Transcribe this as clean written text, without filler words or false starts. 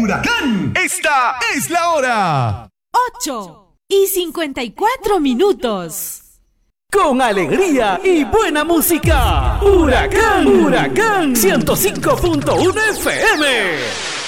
Huracán. Esta es la hora. 8:54. Con alegría y buena música. Huracán, Huracán 105.1 FM.